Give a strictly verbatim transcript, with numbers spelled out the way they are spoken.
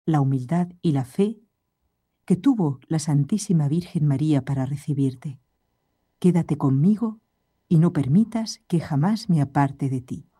la humildad y la fe que tuvo la Santísima Virgen María para recibirte. Quédate conmigo y no permitas que jamás me aparte de ti.